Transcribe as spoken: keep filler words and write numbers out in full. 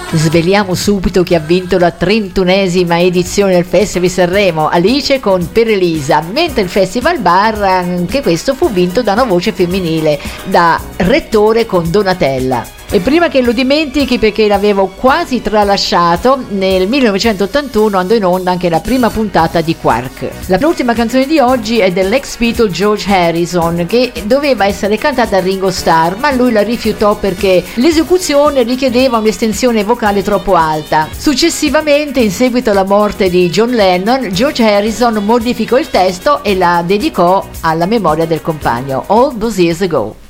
Sveliamo subito chi ha vinto la trentunesima edizione del Festival Sanremo, Alice con Per Elisa, mentre il Festival Bar, anche questo fu vinto da una voce femminile, da Rettore con Donatella. E prima che lo dimentichi, perché l'avevo quasi tralasciato, nel millenovecentottantuno andò in onda anche la prima puntata di Quark. La penultima canzone di oggi è dell'ex Beatle George Harrison, che doveva essere cantata da Ringo Starr, ma lui la rifiutò perché l'esecuzione richiedeva un'estensione vocale troppo alta. Successivamente, in seguito alla morte di John Lennon, George Harrison modificò il testo e la dedicò alla memoria del compagno, All Those Years Ago.